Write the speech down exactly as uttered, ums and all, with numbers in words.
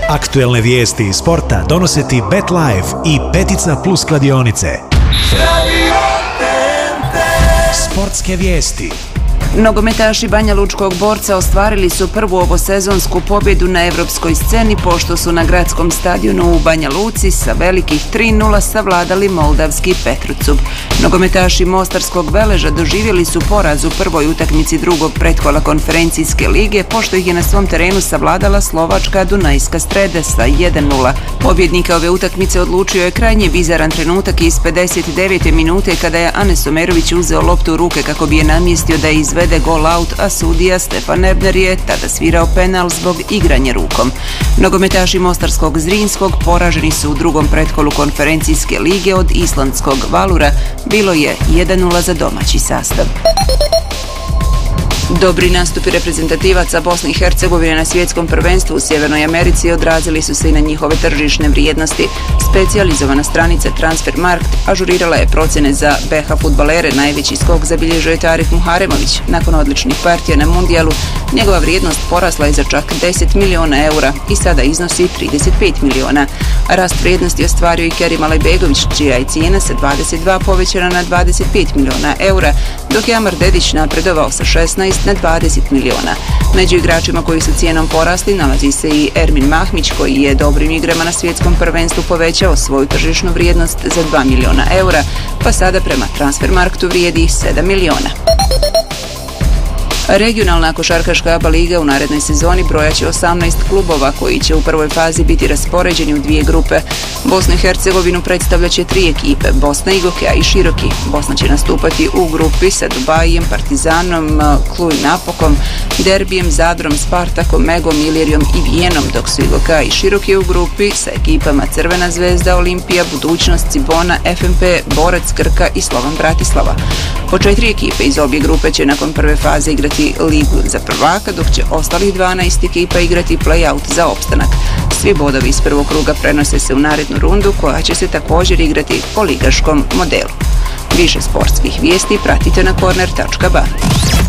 Aktuelne vijesti iz sporta donose ti BetLife i Petica Plus kladionice. Sportske vijesti. Nogometaši Banja Lučkog Borca ostvarili su prvu ovosezonsku pobjedu na evropskoj sceni pošto su na gradskom stadionu u Banja Luci sa velikih tri nula savladali moldavski Petrucub. Nogometaši Mostarskog Veleža doživjeli su poraz u prvoj utakmici drugog pretkola konferencijske lige pošto ih je na svom terenu savladala slovačka Dunajska Strede sa jedan nula. Pobjednika ove utakmice odlučio je krajnje bizaran trenutak iz pedeset devete minute kada je Anes Omerović uzeo loptu u ruke kako bi je namjestio da je izvede gol out, a sudija Stefan Ebner je tada svirao penal zbog igranja rukom. Nogometaši Mostarskog Zrinskog poraženi su u drugom pretkolu konferencijske lige od islandskog Valura. Bilo je jedan nula za domaći sastav. Dobri nastupi reprezentativaca Bosne i Hercegovine na svjetskom prvenstvu u Sjevernoj Americi odrazili su se i na njihove tržišne vrijednosti. Specijalizovana stranica Transfermarkt ažurirala je procjene za B H fudbalere. Najveći skok zabilježio je Tarek Muharemović. Nakon odličnih partija na mundijalu, njegova vrijednost porasla je za čak deset miliona eura i sada iznosi trideset pet miliona. Rast vrijednosti ostvario i Kerim Alajbegović, čija je cijena sa dvadeset dva povećana na dvadeset pet miliona eura, dok je Amar Dedić napredovao sa šesnaest na dvadeset miliona. Među igračima koji su cijenom porasli nalazi se i Ermin Mahmić, koji je dobrim igrama na svjetskom prvenstvu povećao svoju tržišnu vrijednost za dva miliona eura, pa sada prema Transfermarktu vrijedi sedam miliona. Regionalna košarkaška ABA liga u narednoj sezoni brojaće osamnaest klubova koji će u prvoj fazi biti raspoređeni u dvije grupe. Bosnu i Hercegovinu predstavljaće tri ekipe, Bosna, Igokeja i Široki. Bosna će nastupati u grupi sa Dubajijem, Partizanom, Cluj Napokom, Derbijem, Zadrom, Spartakom, Megom, Ilirijom i Vijenom, dok su Igokeja i Široki u grupi sa ekipama Crvena zvezda, Olimpija, Budućnost, Cibona, F M P, Borac, Krka i Slovan Bratislava. Po četiri ekipe iz obje grupe će nakon prve faze igrati ligu za prvaka, dok će ostalih dvanaest ekipa igrati play-out za opstanak. Svi bodovi iz prvog kruga prenose se u narednu rundu koja će se također igrati po ligaškom modelu. Više sportskih vijesti pratite na korner tačka ba.